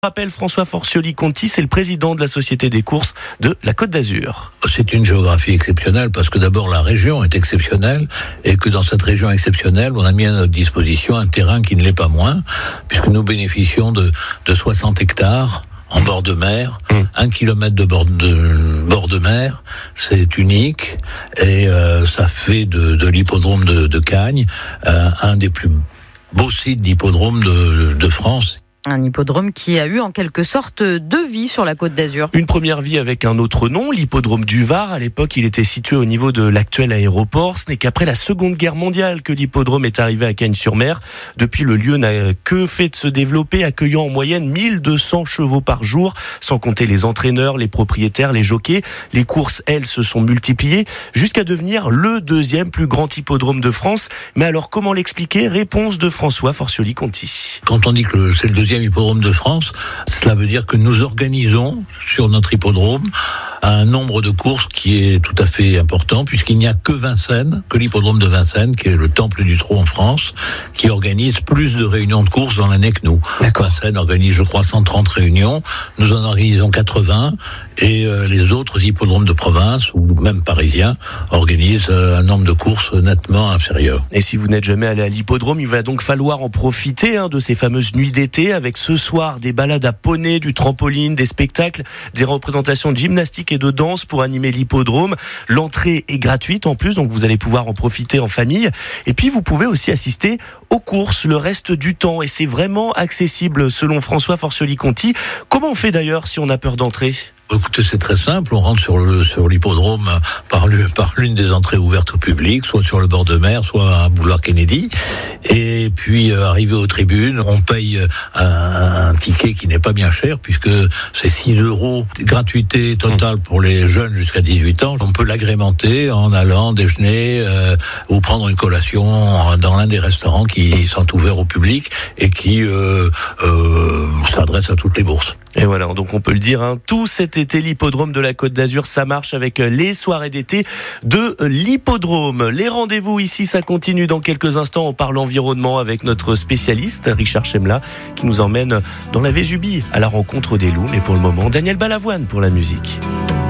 Rappelle François Forcioli-Conti, c'est le président de la Société des courses de la Côte d'Azur. C'est une géographie exceptionnelle parce que d'abord la région est exceptionnelle et que dans cette région exceptionnelle, on a mis à notre disposition un terrain qui ne l'est pas moins puisque nous bénéficions de 60 hectares en bord de mer, 1 kilomètre de bord de mer, c'est unique et ça fait de l'hippodrome de Cagnes un des plus beaux sites d'hippodrome de France. Un hippodrome qui a eu en quelque sorte deux vies sur la Côte d'Azur. Une première vie avec un autre nom, l'hippodrome du Var. À l'époque, il était situé au niveau de l'actuel aéroport. Ce n'est qu'après la Seconde Guerre mondiale que l'hippodrome est arrivé à Cagnes-sur-Mer. Depuis, le lieu n'a que fait de se développer, accueillant en moyenne 1200 chevaux par jour, sans compter les entraîneurs, les propriétaires, les jockeys. Les courses, elles, se sont multipliées jusqu'à devenir le deuxième plus grand hippodrome de France. Mais alors, comment l'expliquer ? Réponse de François Forcioli-Conti. Quand on dit que c'est le deuxième hippodrome de France, cela veut dire que nous organisons sur notre hippodrome un nombre de courses qui est tout à fait important puisqu'il n'y a que Vincennes, que l'hippodrome de Vincennes, qui est le temple du trot en France, qui organise plus de réunions de courses dans l'année que nous. Vincennes organise, je crois, 130 réunions, nous en organisons 80 et les autres hippodromes de province ou même parisiens organisent un nombre de courses nettement inférieur. Et si vous n'êtes jamais allé à l'hippodrome, il va donc falloir en profiter de ces fameuses nuits d'été avec ce soir des balades à poney, du trampoline, des spectacles, des représentations de gymnastique et de danse pour animer l'hippodrome. L'entrée est gratuite en plus, donc vous allez pouvoir en profiter en famille. Et puis vous pouvez aussi assister aux courses le reste du temps et c'est vraiment accessible selon François Forcioli-Conti. Comment on fait d'ailleurs si on a peur d'entrer ? Écoutez, c'est très simple. On rentre sur l'hippodrome par l'une des entrées ouvertes au public, soit sur le bord de mer, soit à Boulevard Kennedy. Et puis, arrivé aux tribunes, on paye un ticket qui n'est pas bien cher, puisque c'est 6 € gratuité totale pour les jeunes jusqu'à 18 ans. On peut l'agrémenter en allant déjeuner ou prendre une collation dans l'un des restaurants qui sont ouverts au public et qui s'adressent à toutes les bourses. Et voilà, donc on peut le dire, tout cet été, l'hippodrome de la Côte d'Azur, ça marche avec les soirées d'été de l'hippodrome. Les rendez-vous ici, ça continue dans quelques instants. On parle environnement avec notre spécialiste, Richard Chemla, qui nous emmène dans la Vésubie à la rencontre des loups. Mais pour le moment, Daniel Balavoine pour la musique.